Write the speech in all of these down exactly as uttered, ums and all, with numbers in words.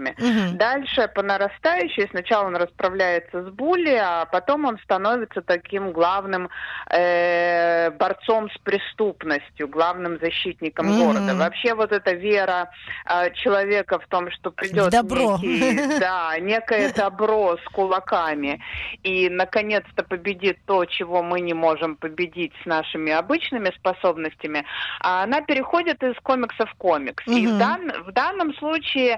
фильме. Мгм. Дальше по нарастающей, сначала он расправляется с Булли, а потом он становится таким главным э, борцом с преступностью, главным защитником Мгм. города. Вообще вот эта вера э, человека в том, что В придет добро. некий, да, некое добро с кулаками и наконец-то победит то, чего мы не можем победить с нашими обычными способностями, а она переходит из комикса в комикс. И в, Мгм. дан- в данном случае,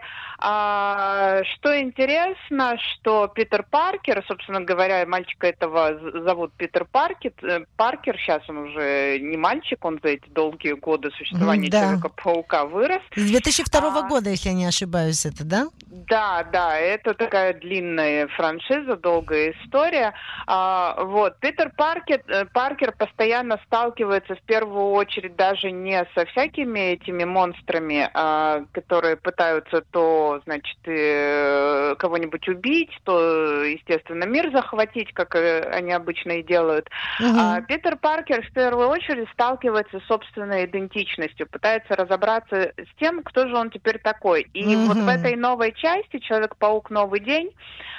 а, что интересно, что Питер Паркер, собственно говоря, мальчика этого з- зовут Питер Паркер, э, Паркер, сейчас он уже не мальчик, он за эти долгие годы Мгм, существования да. Человека-паука вырос. С две тысячи второго А, года, если я не ошибаюсь, это, да? да, да, это такая длинная франшиза, долгая история. А, вот, Питер Паркер, э, Паркер постоянно сталкивается в первую очередь даже не со всякими этими монстрами, а, которые пытаются то, значит, э, кого-нибудь убить, то, естественно, мир захватить, как э, они обычно и делают. А Мгм. Питер Паркер в первую очередь сталкивается с собственной идентичностью, пытается разобраться с тем, кто же он теперь такой. И вот в Мгм. этой новой части «Человек-паук. Новый день»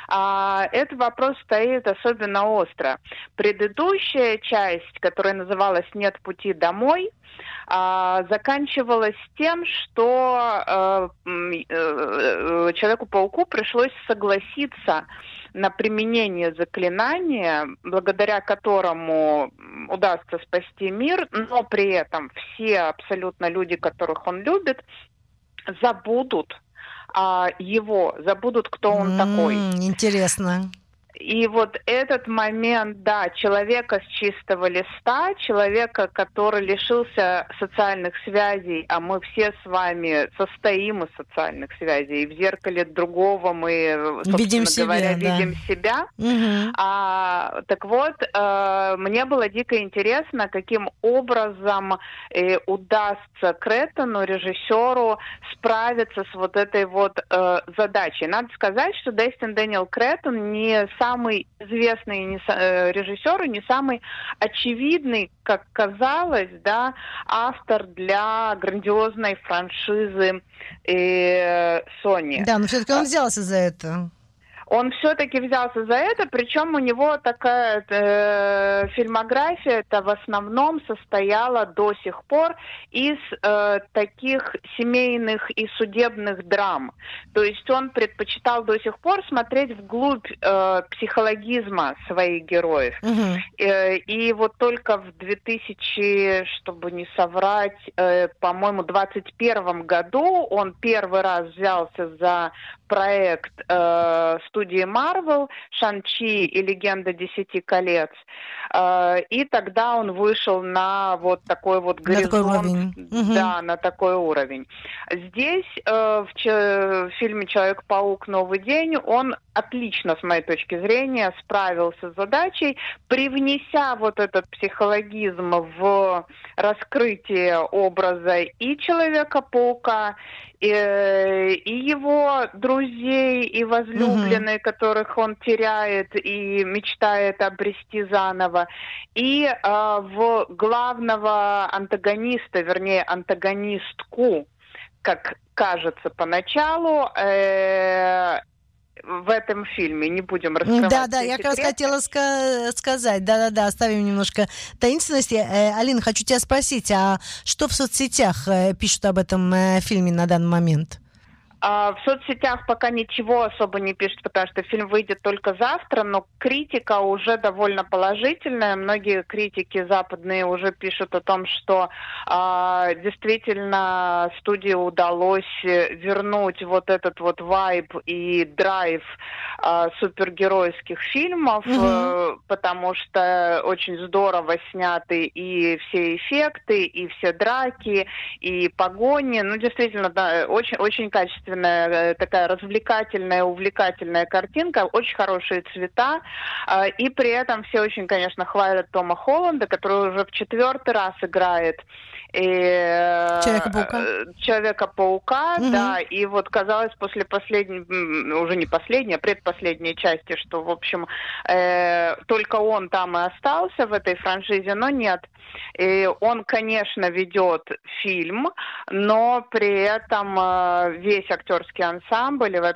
а, этот вопрос стоит особенно остро. Предыдущая часть, которая называлась «Нет пути домой», а, заканчивалась тем, что э, м, э, э, Человеку-пауку пришлось согласиться на применение заклинания, благодаря которому м, удастся спасти мир, но при этом все абсолютно люди, которых он любит, забудут а, его, забудут, кто он такой. М, Интересно. И вот этот момент, да, человека с чистого листа, человека, который лишился социальных связей, а мы все с вами состоим из социальных связей, и в зеркале другого мы, Видим собственно говоря, себя, да. видим себя. Мгм. А, так вот, э, мне было дико интересно, каким образом э, удастся Креттону, режиссеру, справиться с вот этой вот э, задачей. Надо сказать, что Дестин Дэниел Креттон не самый известный не са- э, режиссер и не самый очевидный, как казалось, да, автор для грандиозной франшизы э, Sony. Да, но все-таки он взялся за это. Он все-таки взялся за это, причем у него такая э, фильмография, это в основном состояла до сих пор из э, таких семейных и судебных драм. То есть он предпочитал до сих пор смотреть вглубь э, психологизма своих героев. Мгм. Э, и вот только в две тысячи, чтобы не соврать, э, по-моему, двадцать первом году он первый раз взялся за проект э, студии Marvel «Шан-Чи и легенда Десяти колец». Э, и тогда он вышел на вот такой вот На такой горизонт, уровень. Мгм. да, на такой уровень. Здесь э, в, че- в фильме «Человек-паук. Новый день» он отлично, с моей точки зрения, справился с задачей, привнеся вот этот психологизм в раскрытие образа и Человека-паука, и, и его друзей, и возлюбленных, которых он теряет и мечтает обрести заново, и э, в главного антагониста, вернее, антагонистку, как кажется поначалу, э, в этом фильме. Не будем раскрывать Да, да, все я как раз секреты. хотела ска- сказать, да-да-да, оставим немножко таинственности. Э, Алина, хочу тебя спросить, а что в соцсетях э, пишут об этом э, фильме на данный момент? А, в соцсетях пока ничего особо не пишут, потому что фильм выйдет только завтра, но критика уже довольно положительная. Многие критики западные уже пишут о том, что а, действительно студии удалось вернуть вот этот вот вайб и драйв а, супергеройских фильмов, Мгм. э, потому что очень здорово сняты и все эффекты, и все драки, и погони. Ну, действительно, да, очень, очень качественная, э, такая развлекательная, увлекательная картинка, очень хорошие цвета, э, и при этом все очень, конечно, хвалят Тома Холланда, который уже в четвертый раз играет и, э, Человека-паука. э, Человека-паука, Мгм. да, и вот казалось после последней, м, уже не последней, а предпоследней части, что, в общем, э, только он там и остался в этой франшизе, но нет. И он, конечно, ведет фильм, но при этом э, весь актерский ансамбль и вообще